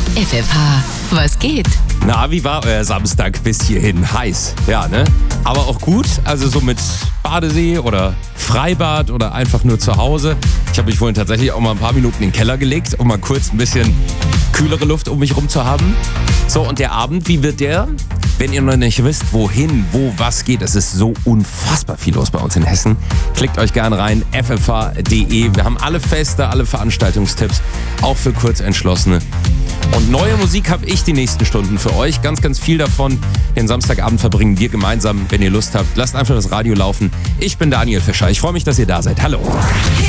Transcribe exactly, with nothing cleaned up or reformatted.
F F H, was geht? Na, wie war euer Samstag bis hierhin? Heiß, ja, ne? Aber auch gut, also so mit Badesee oder Freibad oder einfach nur zu Hause. Ich habe mich vorhin tatsächlich auch mal ein paar Minuten in den Keller gelegt, um mal kurz ein bisschen kühlere Luft um mich rum zu haben. So, und der Abend, wie wird der? Wenn ihr noch nicht wisst, wohin, wo, was geht, es ist so unfassbar viel los bei uns in Hessen. Klickt euch gerne rein, f f h punkt d e. Wir haben alle Feste, alle Veranstaltungstipps, auch für Kurzentschlossene. Und neue Musik habe ich die nächsten Stunden für euch. Ganz, ganz viel davon. Den Samstagabend verbringen wir gemeinsam, wenn ihr Lust habt. Lasst einfach das Radio laufen. Ich bin Daniel Fischer. Ich freue mich, dass ihr da seid. Hallo.